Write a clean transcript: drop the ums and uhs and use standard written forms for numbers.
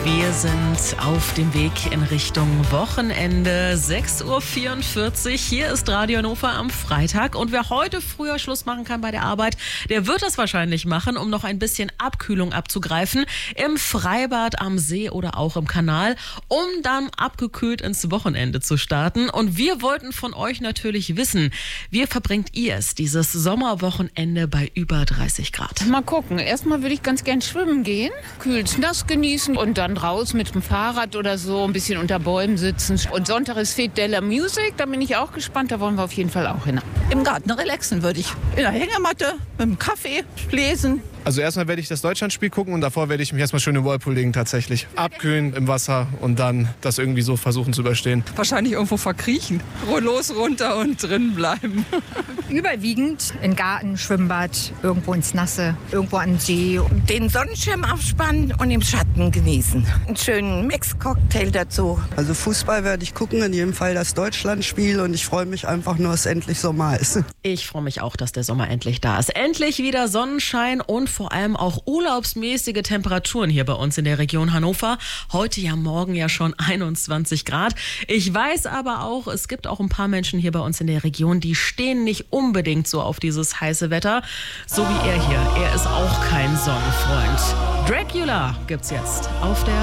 Wir sind auf dem Weg in Richtung Wochenende. 6.44 Uhr. Hier ist Radio Hannover am Freitag. Und wer heute früher Schluss machen kann bei der Arbeit, der wird das wahrscheinlich machen, um noch ein bisschen Abkühlung abzugreifen. Im Freibad, am See oder auch im Kanal, um dann abgekühlt ins Wochenende zu starten. Und wir wollten von euch natürlich wissen, wie verbringt ihr es, dieses Sommerwochenende bei über 30 Grad? Mal gucken. Erstmal würde ich ganz gern schwimmen gehen, kühles Nass genießen und dann raus mit dem Fahrrad oder so, ein bisschen unter Bäumen sitzen. Und Sonntag ist Fete della Music, da bin ich auch gespannt, da wollen wir auf jeden Fall auch hin. Im Garten relaxen würde ich. In der Hängematte, mit dem Kaffee, lesen. Also erstmal werde ich das Deutschlandspiel gucken und davor werde ich mich erstmal schön im Whirlpool legen tatsächlich. Abkühlen im Wasser und dann das irgendwie so versuchen zu überstehen. Wahrscheinlich irgendwo verkriechen. Los, runter und drin bleiben. Überwiegend in Garten, Schwimmbad, irgendwo ins Nasse, irgendwo an den See. Den Sonnenschirm aufspannen und im Schatten genießen. Einen schönen Mix-Cocktail dazu. Also Fußball werde ich gucken, in jedem Fall das Deutschlandspiel und ich freue mich einfach nur, dass es endlich Sommer ist. Ich freue mich auch, dass der Sommer endlich da ist. Endlich wieder Sonnenschein und vor allem auch urlaubsmäßige Temperaturen hier bei uns in der Region Hannover. Heute ja morgen ja schon 21 Grad. Ich weiß aber auch, es gibt auch ein paar Menschen hier bei uns in der Region, die stehen nicht unbedingt so auf dieses heiße Wetter, so wie er hier. Er ist auch kein Sonnenfreund. Dracula gibt's jetzt auf der